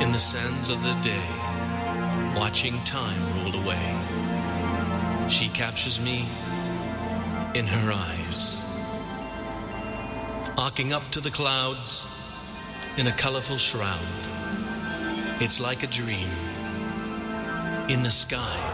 in the sands of the day, watching time roll away. She captures me in her eyes. Arcing up to the clouds in a colorful shroud. It's like a dream in the sky